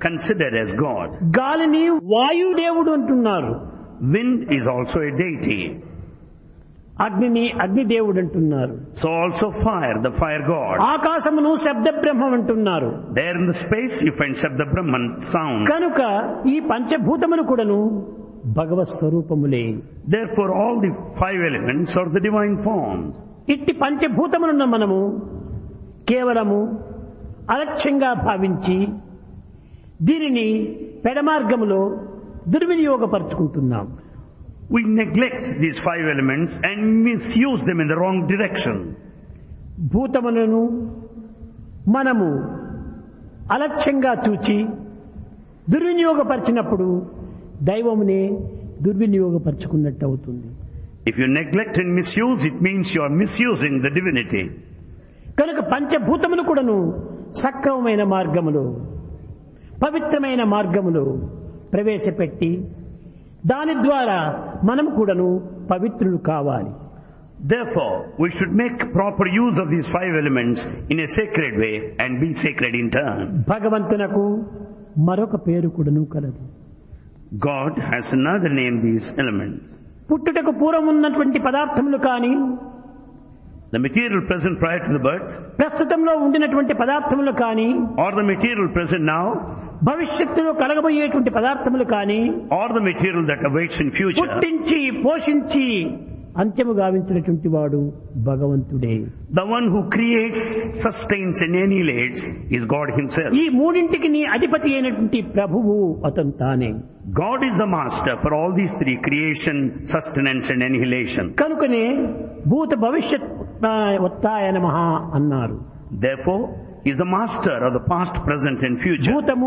considered as God. గాలిని వాయుదేవుడు అంటున్నారు. Wind is also a deity. అగ్నిని అగ్నిదేవుడు అంటున్నారు. So also fire, the fire god. ఆకాశమును శబ్ద బ్రహ్మం అంటున్నారు. There in the space you find Shabda Brahman sound. కనుక ఈ పంచభూతములు కూడాను భగవత్ స్వరూపములే. Therefore all the five elements are the divine forms. ఇట్టి పంచభూతములను మనము కేవలము అలక్ష్యంగా భావించి దీనిని పెడమార్గములో దుర్వినియోగపరుచుకుంటున్నాం. We neglect these five elements and misuse them in the wrong direction. భూతములను మనము అలక్ష్యంగా చూచి దుర్వినియోగపరిచినప్పుడు దైవమునే దుర్వినియోగపరుచుకున్నట్టు అవుతుంది. If you neglect and misuse, it means you are misusing the divinity. కనుక పంచభూతములు కూడాను సక్రమమైన మార్గములో పవిత్రమైన మార్గములో ప్రవేశపెట్టి దాని ద్వారా మనం కూడాను పవిత్రులు కావాలి. Therefore, we should make proper use of these five elements in a sacred way and be sacred in turn. భగవంతునకు మరొక పేరు కూడాను కలదు. God has another name, these elements. పుట్టుటకు పూర్వం ఉన్నటువంటి పదార్థములు కానీ The material present prior to the birth, ప్రస్తుతంలో ఉండినటువంటి పదార్థములు కానీ or the material present now, భవిష్యత్తులో కలగబోయేటువంటి పదార్థములు కానీ or the material that awaits in future, పుట్టించి పోషించి అంత్యము గావించినటువంటి వాడు భగవంతుడే. the one who creates, sustains and annihilates is God himself. ఈ మూడింటికి నీ అధిపతి అయినటువంటి ప్రభువు అతను తానే. God is the master for all these three: creation, sustenance and annihilation. కనుకనే భూత భవిష్యత్ ఉత్థాయ నమః అన్నారు. Therefore, he is the master of the past, present and future. భూతము,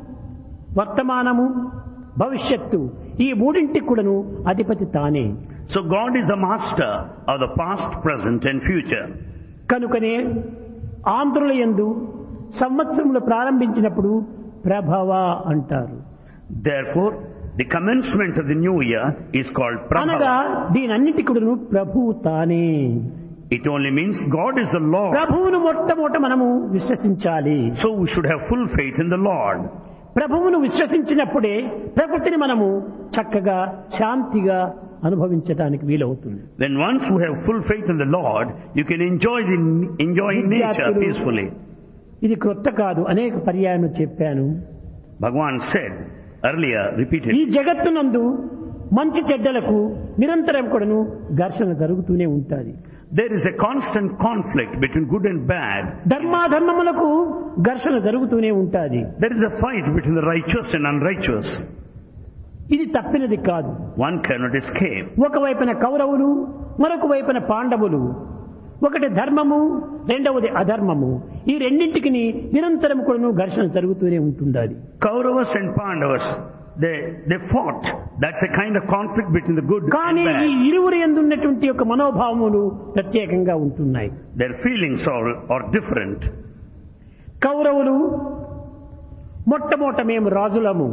వర్తమానము, భవిష్యత్తు ఈ మూడింటికి కూడాను అధిపతి తానే. So God is the master of the past, present and future. కనుకనే ఆంధ్రుల యందు సంవత్సరములు ప్రారంభించినప్పుడు ప్రభవ అంటారు. Therefore, the commencement of the new year is called అనగా Prabhava. దీనన్నిటికి కూడాను ప్రభువు తానే. It only means God is the Lord. ప్రభువును మొట్టమొదట మనము విశ్వసించాలి. So we should have full faith in the Lord. ప్రభువును విశ్వసించినప్పుడే ప్రకృతిని మనము చక్కగా శాంతిగా అనుభవించడానికి వీలవుతుంది. When once you have full faith in the Lord, you can enjoy nature peacefully. ఇది క్రొత్త కాదు, అనేక పర్యాయం చెప్పాను. Bhagavan said earlier, repeated, ఈ జగత్తునందు మంచి చెడ్డలకు నిరంతరం కూడాను ఘర్షణ జరుగుతూనే ఉంటుంది. there is a constant conflict between good and bad. ధర్మాధర్మములకు ఘర్షణ జరుగుతూనే ఉంటుంది. There is a fight between the righteous and unrighteous. ఇది తప్పినది కాదు. One cannot escape. ఒకవైపున కౌరవులు, మరొక వైపున పాండవులు. ఒకటి ధర్మము, రెండవది అధర్మము. ఈ రెండింటికి నిరంతరం కూడాను ఘర్షణ జరుగుతూనే ఉంటుండాలి. Kauravas and Pandavas, they fought. That's a kind of conflict between the good కానీ and ఈ bad. ఇరువురి యందు ఉన్నటువంటి యొక్క మనోభావములు ప్రత్యేకంగా ఉంటున్నాయి. Their feelings are different. కౌరవులు మొట్టమొదట మేము రాజులము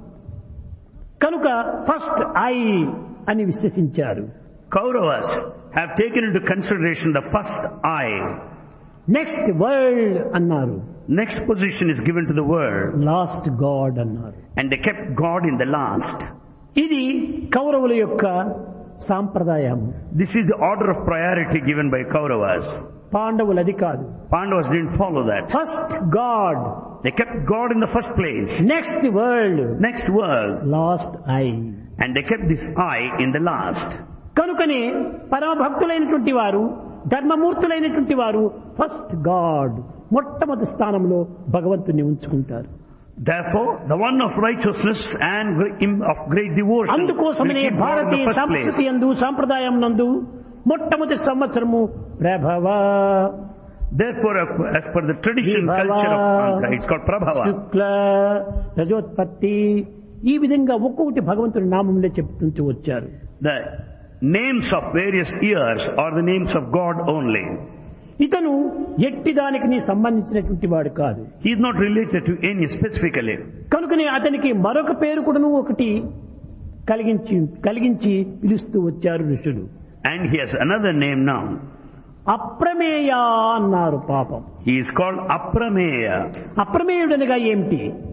కనుక ఫస్ట్ ఐ అని విశ్వసించారు. Kauravas have taken into consideration the first I. Next world అన్నారు. Next position is given to the world. Last God అన్నారు. And they kept God in the last. ఇది కౌరవుల యొక్క సాంప్రదాయం. This is the order of priority given by Kauravas. పాండవులు అది కాదు. Pandavas didn't follow that. First God, They kept God in the first place. Next world, Next world. Last I. And they kept this I in the last. కనుకనే పరమ భక్తులైనటువంటి వారు, ధర్మమూర్తులైనటువంటి వారు first God మొట్టమొదటి స్థానంలో భగవంతుని ఉంచుకుంటారు. Therefore, the one of righteousness and of great devotion will అందుకోసమనే keep God in Bharatiya the first place. సంస్కృతి యందు సాంప్రదాయం నందు మొట్టమొదటి సంవత్సరము ప్రభవ, Therefore, as per the tradition, culture of Andhra, it's called Prabhava. శుక్ల, రజోత్పత్తి, ఈ విధంగా ఒక్కొక్కటి భగవంతుని నామంలో చెప్తుంటూ వచ్చారు. The names of various years are the names of God only. ఇతను ఎట్టి దానికి సంబంధించినటువంటి వాడు కాదు. He is not related to any specifically. కనుకనే అతనికి మరొక పేరు కూడాను ఒకటి కలిగించి పిలుస్తూ వచ్చారు ఋషులు. And he has another name now. అప్రమేయ అన్నారు. పాపం, He is called Aprameya. అప్రమేయుడనగా ఏమిటి?